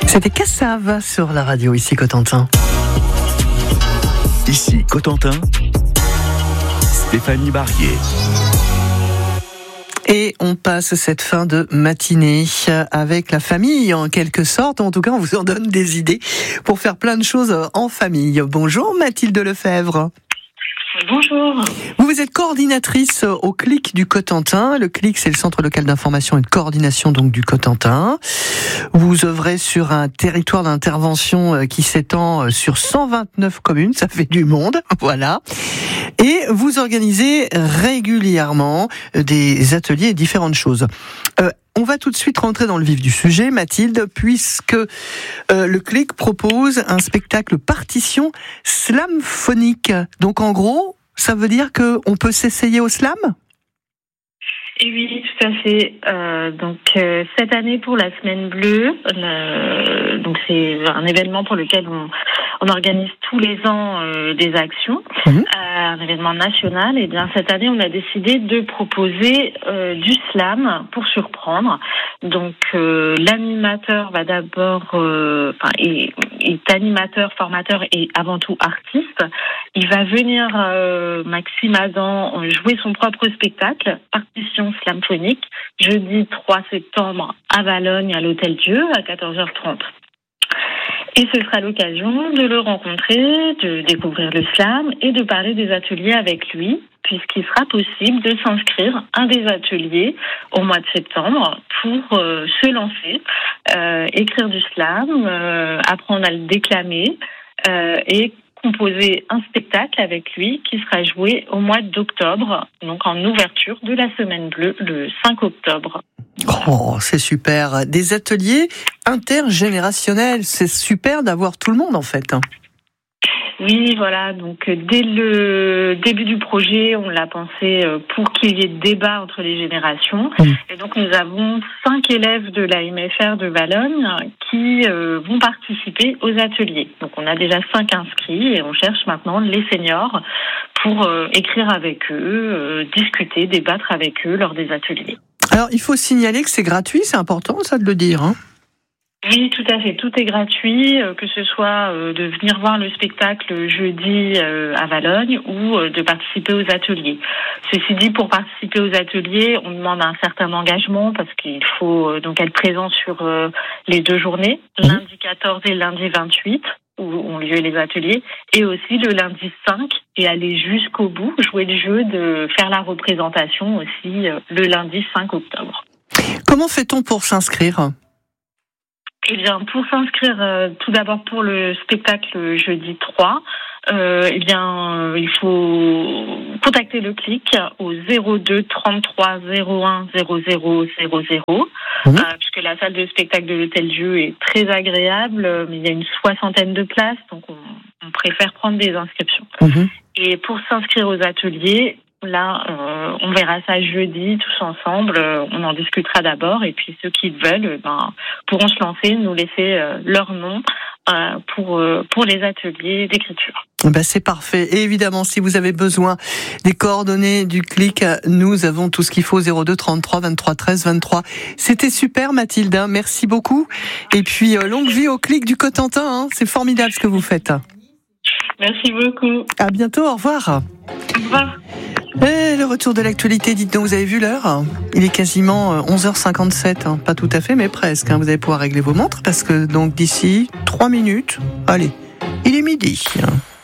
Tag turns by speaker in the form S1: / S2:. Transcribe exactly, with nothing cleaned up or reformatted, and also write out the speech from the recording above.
S1: C'était Cassave sur la radio, ici Cotentin.
S2: Ici Cotentin, Stéphanie Barrier.
S1: Et on passe cette fin de matinée avec la famille, en quelque sorte. En tout cas, on vous en donne des idées pour faire plein de choses en famille. Bonjour Mathilde Lefebvre.
S3: Bonjour.
S1: Vous, vous êtes coordinatrice au C L I C du Cotentin. Le C L I C, c'est le Centre local d'information et de coordination donc du Cotentin. Vous œuvrez sur un territoire d'intervention qui s'étend sur cent vingt-neuf communes. Ça fait du monde, voilà. Et vous organisez régulièrement des ateliers et différentes choses. Euh, on va tout de suite rentrer dans le vif du sujet, Mathilde, puisque euh, le C L I C propose un spectacle partition slamphonique. Donc en gros, ça veut dire qu'on peut s'essayer au slam ?
S3: Et oui, tout à fait. Euh, donc euh, cette année pour la Semaine Bleue, euh, donc c'est un événement pour lequel on, on organise tous les ans euh, des actions, mmh. euh, un événement national. Et bien cette année, on a décidé de proposer euh, du slam pour surprendre. Donc euh, l'animateur va d'abord, euh, enfin, est, est animateur, formateur et avant tout artiste. Il va venir, euh, Maxime Adam, jouer son propre spectacle, partition slamphonique, jeudi trois septembre à Valognes, à l'Hôtel Dieu, à quatorze heures trente. Et ce sera l'occasion de le rencontrer, de découvrir le slam et de parler des ateliers avec lui, puisqu'il sera possible de s'inscrire à des ateliers au mois de septembre pour euh, se lancer, euh, écrire du slam, euh, apprendre à le déclamer euh, et composer un spectacle avec lui qui sera joué au mois d'octobre, donc en ouverture de la Semaine Bleue le cinq octobre.
S1: Oh, c'est super. Des ateliers intergénérationnels, c'est super d'avoir tout le monde en fait.
S3: Oui, voilà. Donc dès le début du projet, on l'a pensé pour qu'il y ait débat entre les générations. Mmh. Et donc nous avons cinq élèves de l'A M F R de Valognes qui euh, vont participer aux ateliers. Donc on a déjà cinq inscrits et on cherche maintenant les seniors pour euh, écrire avec eux, euh, discuter, débattre avec eux lors des ateliers.
S1: Alors il faut signaler que c'est gratuit, c'est important ça de le dire, hein ?
S3: Oui, tout à fait. Tout est gratuit, que ce soit de venir voir le spectacle jeudi à Valognes ou de participer aux ateliers. Ceci dit, pour participer aux ateliers, on demande un certain engagement parce qu'il faut donc être présent sur les deux journées, lundi quatorze et lundi vingt-huit, où ont lieu les ateliers, et aussi le lundi cinq, et aller jusqu'au bout, jouer le jeu de faire la représentation aussi le lundi cinq octobre.
S1: Comment fait-on pour s'inscrire ?
S3: Eh bien, pour s'inscrire, euh, tout d'abord pour le spectacle jeudi trois, euh, eh bien, euh, il faut contacter le C L I C au zéro deux trente-trois zéro un zéro zéro zéro zéro, mmh. euh, puisque la salle de spectacle de l'Hôtel Dieu est très agréable, mais il y a une soixantaine de places, donc on, on préfère prendre des inscriptions. Mmh. Et pour s'inscrire aux ateliers, là, euh, on verra ça jeudi tous ensemble. Euh, on en discutera d'abord et puis ceux qui veulent, ben, pourront se lancer, nous laisser euh, leur nom euh, pour euh, pour les ateliers d'écriture.
S1: Ben c'est parfait. Et évidemment, si vous avez besoin des coordonnées du C L I C, nous avons tout ce qu'il faut. zéro deux trente-trois vingt-trois treize vingt-trois. C'était super, Mathilde. Hein, merci beaucoup. Et puis euh, longue vie au C L I C du Cotentin. Hein, c'est formidable ce que vous faites.
S3: Merci beaucoup.
S1: À bientôt. Au revoir.
S3: Au revoir.
S1: Et le retour de l'actualité, dites donc, vous avez vu l'heure ? Il est quasiment onze heures cinquante-sept, hein. Pas tout à fait, mais presque. Hein. Vous allez pouvoir régler vos montres parce que donc d'ici trois minutes, allez, il est midi. Hein.